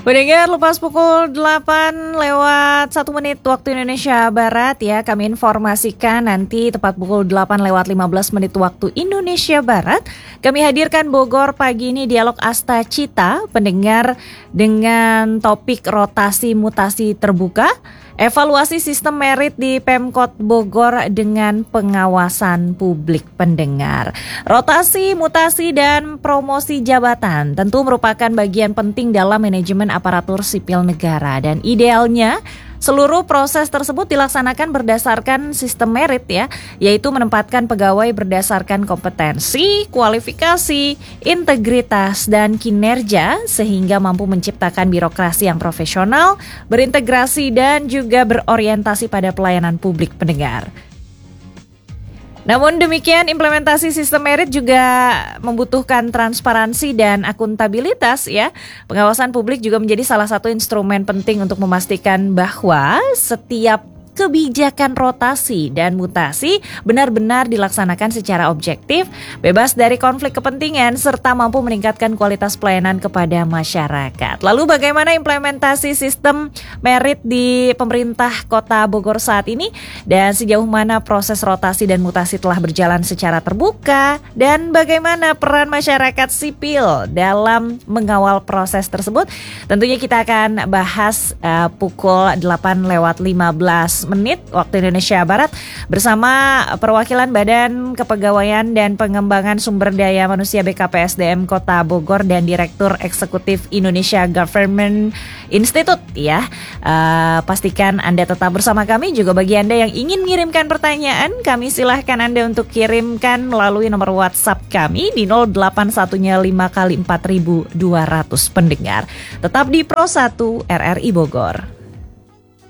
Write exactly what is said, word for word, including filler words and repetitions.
Pendengar, lepas pukul delapan lewat satu menit waktu Indonesia Barat ya, kami informasikan nanti tepat pukul delapan lewat lima belas menit waktu Indonesia Barat, kami hadirkan Bogor pagi ini dialog Asta Cita, pendengar, dengan topik rotasi mutasi terbuka, evaluasi sistem merit di Pemkot Bogor dengan pengawasan publik. Pendengar, rotasi, mutasi, dan promosi jabatan tentu merupakan bagian penting dalam manajemen aparatur sipil negara, dan idealnya seluruh proses tersebut dilaksanakan berdasarkan sistem merit ya, yaitu menempatkan pegawai berdasarkan kompetensi, kualifikasi, integritas, dan kinerja sehingga mampu menciptakan birokrasi yang profesional, berintegrasi, dan juga berorientasi pada pelayanan publik. Pendengar, namun demikian, implementasi sistem merit juga membutuhkan transparansi dan akuntabilitas ya. Pengawasan publik juga menjadi salah satu instrumen penting untuk memastikan bahwa setiap kebijakan rotasi dan mutasi benar-benar dilaksanakan secara objektif, bebas dari konflik kepentingan, serta mampu meningkatkan kualitas pelayanan kepada masyarakat. Lalu bagaimana implementasi sistem merit di pemerintah Kota Bogor saat ini, dan sejauh mana proses rotasi dan mutasi telah berjalan secara terbuka, dan bagaimana peran masyarakat sipil dalam mengawal proses tersebut? Tentunya kita akan bahas uh, pukul delapan lewat lima belas menit waktu Indonesia Barat bersama perwakilan Badan Kepegawaian dan Pengembangan Sumber Daya Manusia B K P S D M Kota Bogor dan Direktur Eksekutif Indonesia Government Institute ya. Uh, pastikan Anda tetap bersama kami. Juga bagi Anda yang ingin mengirimkan pertanyaan, kami silahkan Anda untuk kirimkan melalui nomor WhatsApp kami di nol delapan satunya lima kali empat ribu dua ratus. Pendengar, tetap di Pro satu R R I Bogor.